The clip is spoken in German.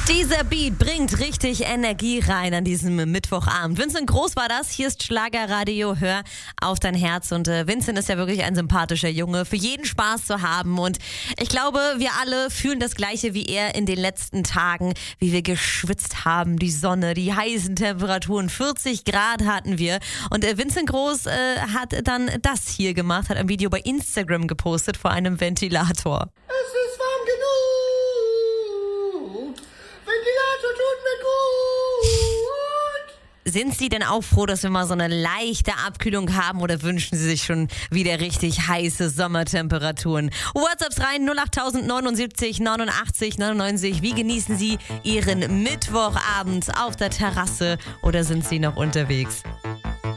Dieser Beat bringt richtig Energie rein an diesem Mittwochabend. Vincent Groß war das. Hier ist Schlagerradio. Hör auf dein Herz. Und Vincent ist ja wirklich ein sympathischer Junge, für jeden Spaß zu haben. Und ich glaube, wir alle fühlen das Gleiche wie er in den letzten Tagen, wie wir geschwitzt haben. Die Sonne, die heißen Temperaturen, 40 Grad hatten wir. Und Vincent Groß hat dann das hier gemacht, hat ein Video bei Instagram gepostet vor einem Ventilator. Es ist warm genug. Ventilator tut mir gut. Sind Sie denn auch froh, dass wir mal so eine leichte Abkühlung haben, oder wünschen Sie sich schon wieder richtig heiße Sommertemperaturen? WhatsApps rein 08079 89 99. Wie genießen Sie Ihren Mittwochabend auf der Terrasse oder sind Sie noch unterwegs?